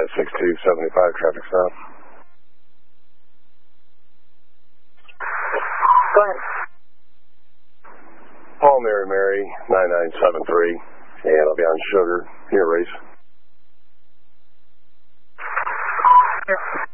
56275 traffic stop. Go ahead. Paul Mary 9973, and I'll be on Sugar, here race. Here.